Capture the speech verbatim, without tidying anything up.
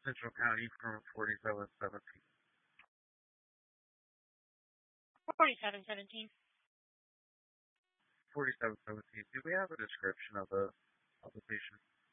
Central County from forty-seven seventeen. forty-seven seventeen. forty-seven seventeen. Do we have a description of the of the patient?